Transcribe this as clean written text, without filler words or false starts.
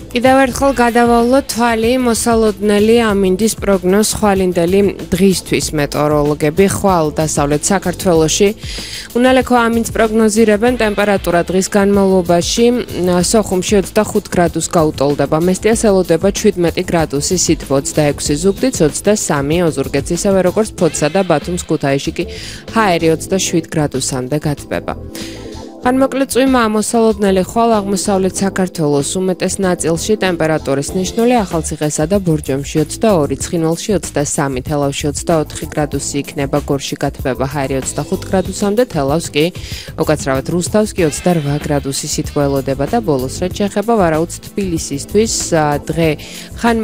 კიდევ ერთხელ გადავავლოთ თვალი მოსალოდნელი ამინდის პროგნოზ ხვალინდელი დღისთვის მეტეოროლოგები ხვალ დასავლეთ საქართველოში უნალექო ამინდს პროგნოზირებენ ტემპერატურა დღის განმავლობაში სოხუმში 25 გრადუს გაუტოლდება მესტიას ელოდება 17 გრადუსი სითბო 26 ზუგდიდს 23 ოზურგეთს ისევე როგორც ფოთსა და ბათუმს ქუთაისში კი ჰაერი 27 გრადუსამდე გაწდება განმოკლე წვიმა მოსალოდნელი ხვალ აღმოსავლეთ საქართველოს უმეტეს ნაწილში ტემპერატურის ნიშნული ახალციხესა და ბორჯომში 22, ცხინვალში 23, თელავში 24 გრადუსი იქნება, გორში გათბება ჰაერი 25 გრადუსამდე, თელავს კი უკაცრავად რუსთავს კი 28 გრადუსი სითბო ელოდება და ბოლოს რაც შეეხება ვარაუდს თბილისისთვის დღე